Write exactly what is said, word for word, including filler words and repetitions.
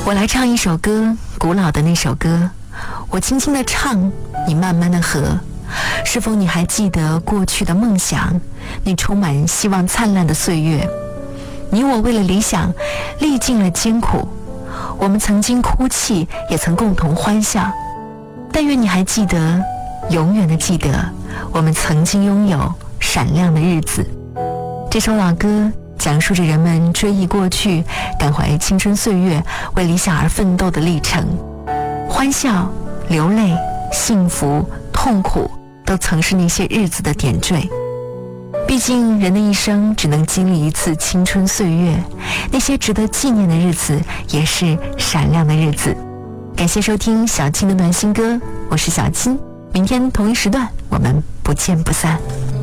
我来唱一首歌，古老的那首歌，我轻轻地唱，你慢慢地和。是否你还记得过去的梦想，那充满希望灿烂的岁月？你我为了理想历尽了艰苦，我们曾经哭泣，也曾共同欢笑。但愿你还记得，永远的记得，我们曾经拥有闪亮的日子。这首老歌讲述着人们追忆过去，感怀青春岁月，为理想而奋斗的历程。欢笑、流泪、幸福、痛苦，都曾是那些日子的点缀。毕竟人的一生只能经历一次青春岁月，那些值得纪念的日子也是闪亮的日子。感谢收听小青的暖心歌，我是小青，明天同一时段我们不见不散。